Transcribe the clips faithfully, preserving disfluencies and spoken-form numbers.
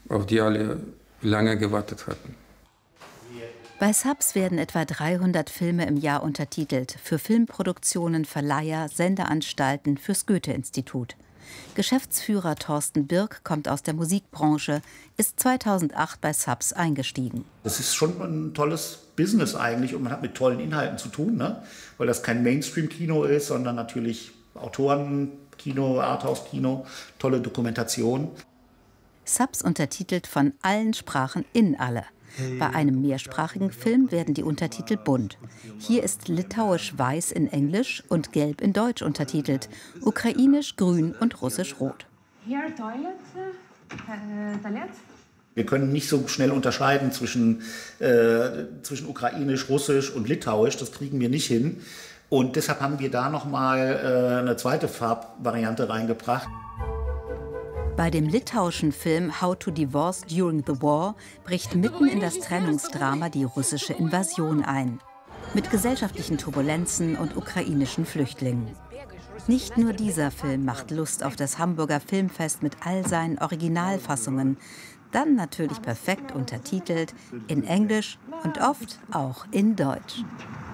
auf die alle lange gewartet hatten. Bei Saps werden etwa dreihundert Filme im Jahr untertitelt, für Filmproduktionen, Verleiher, Sendeanstalten, fürs Goethe-Institut. Geschäftsführer Thorsten Birk kommt aus der Musikbranche, ist zweitausendacht bei Saps eingestiegen. Das ist schon ein tolles Business eigentlich und man hat mit tollen Inhalten zu tun, ne? Weil das kein Mainstream-Kino ist, sondern natürlich Autorenkino, Arthouse-Kino, tolle Dokumentation. Saps untertitelt von allen Sprachen in alle. Bei einem mehrsprachigen Film werden die Untertitel bunt. Hier ist Litauisch weiß in Englisch und gelb in Deutsch untertitelt, Ukrainisch grün und Russisch rot. Wir können nicht so schnell unterscheiden zwischen, äh, zwischen Ukrainisch, Russisch und Litauisch, das kriegen wir nicht hin. Und deshalb haben wir da nochmal äh, eine zweite Farbvariante reingebracht. Bei dem litauischen Film How to Divorce During the War bricht mitten in das Trennungsdrama die russische Invasion ein. Mit gesellschaftlichen Turbulenzen und ukrainischen Flüchtlingen. Nicht nur dieser Film macht Lust auf das Hamburger Filmfest mit all seinen Originalfassungen. Dann natürlich perfekt untertitelt, in Englisch und oft auch in Deutsch.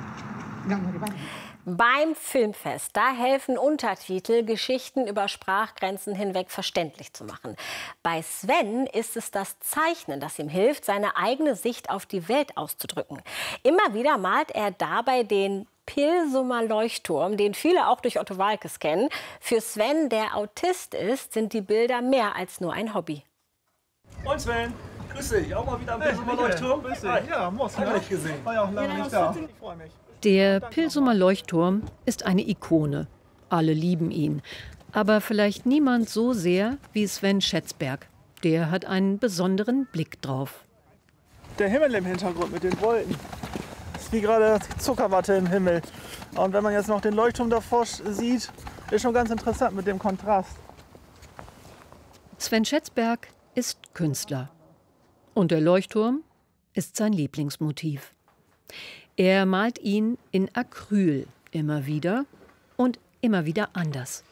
Beim Filmfest, da helfen Untertitel, Geschichten über Sprachgrenzen hinweg verständlich zu machen. Bei Sven ist es das Zeichnen, das ihm hilft, seine eigene Sicht auf die Welt auszudrücken. Immer wieder malt er dabei den Pilsumer Leuchtturm, den viele auch durch Otto Waalkes kennen. Für Sven, der Autist ist, sind die Bilder mehr als nur ein Hobby. Und Sven, grüß dich, auch mal wieder am Pilsumer Leuchtturm. Grüß dich. Ja, muss ich nicht gesehen. War ja auch lange nicht da. Ich freue mich. Der Pilsumer Leuchtturm ist eine Ikone. Alle lieben ihn. Aber vielleicht niemand so sehr wie Sven Schätzberg. Der hat einen besonderen Blick drauf. Der Himmel im Hintergrund mit den Wolken. Das ist wie gerade Zuckerwatte im Himmel. Und wenn man jetzt noch den Leuchtturm davor sieht, ist schon ganz interessant mit dem Kontrast. Sven Schätzberg ist Künstler. Und der Leuchtturm ist sein Lieblingsmotiv. Er malt ihn in Acryl immer wieder und immer wieder anders.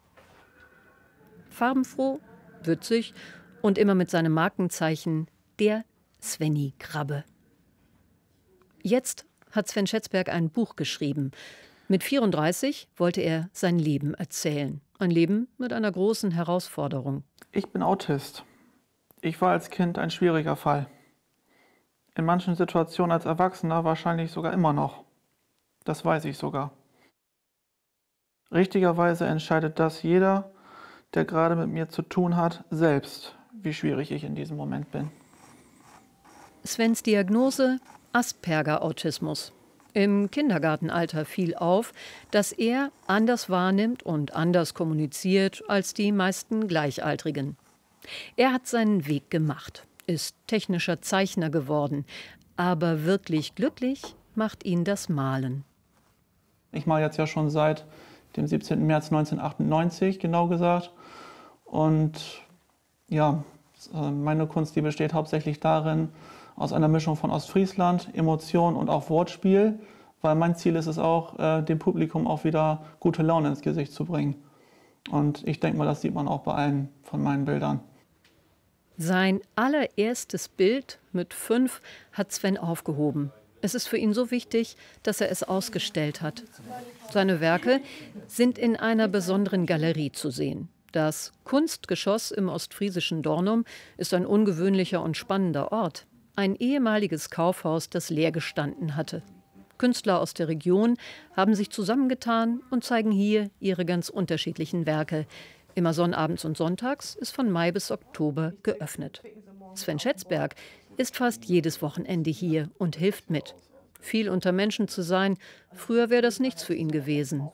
Farbenfroh, würzig und immer mit seinem Markenzeichen, der Svenny-Krabbe. Jetzt hat Sven Schätzberg ein Buch geschrieben. Mit vierunddreißig wollte er sein Leben erzählen. Ein Leben mit einer großen Herausforderung. Ich bin Autist. Ich war als Kind ein schwieriger Fall. In manchen Situationen als Erwachsener wahrscheinlich sogar immer noch. Das weiß ich sogar. Richtigerweise entscheidet das jeder, der gerade mit mir zu tun hat, selbst, wie schwierig ich in diesem Moment bin. Svens Diagnose: Asperger-Autismus. Im Kindergartenalter fiel auf, dass er anders wahrnimmt und anders kommuniziert als die meisten Gleichaltrigen. Er hat seinen Weg gemacht, ist technischer Zeichner geworden, aber wirklich glücklich macht ihn das Malen. Ich male jetzt ja schon seit dem siebzehnten März neunzehnhundertachtundneunzig, genau gesagt. Und ja, meine Kunst, die besteht hauptsächlich darin, aus einer Mischung von Ostfriesland, Emotion und auch Wortspiel, weil mein Ziel ist es auch, äh, dem Publikum auch wieder gute Laune ins Gesicht zu bringen. Und ich denke mal, das sieht man auch bei allen von meinen Bildern. Sein allererstes Bild mit fünf hat Sven aufgehoben. Es ist für ihn so wichtig, dass er es ausgestellt hat. Seine Werke sind in einer besonderen Galerie zu sehen. Das Kunstgeschoss im ostfriesischen Dornum ist ein ungewöhnlicher und spannender Ort. Ein ehemaliges Kaufhaus, das leer gestanden hatte. Künstler aus der Region haben sich zusammengetan und zeigen hier ihre ganz unterschiedlichen Werke. Immer sonnabends und sonntags ist von Mai bis Oktober geöffnet. Sven Schätzberg ist fast jedes Wochenende hier und hilft mit. Viel unter Menschen zu sein, früher wäre das nichts für ihn gewesen.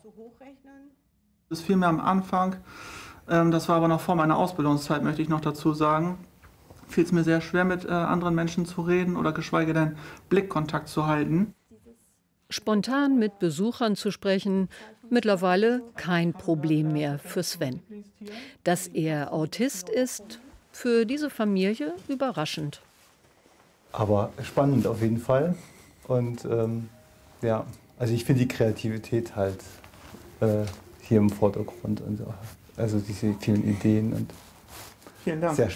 Das fiel mir am Anfang, das war aber noch vor meiner Ausbildungszeit, möchte ich noch dazu sagen, fiel es mir sehr schwer, mit äh, anderen Menschen zu reden oder geschweige denn Blickkontakt zu halten. Spontan mit Besuchern zu sprechen, mittlerweile kein Problem mehr für Sven. Dass er Autist ist, für diese Familie überraschend. Aber spannend auf jeden Fall. Und ähm, ja, also ich finde die Kreativität halt äh, hier im Vordergrund. Und, also diese vielen Ideen und Vielen Dank. Sehr